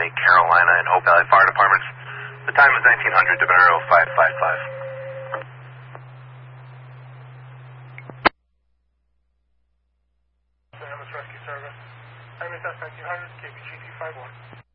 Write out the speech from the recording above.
Valley, Carolina, and Hope Valley Fire Departments. The time is 1900 to Monroe 555. Rescue Service. MS 1900, KBG 251.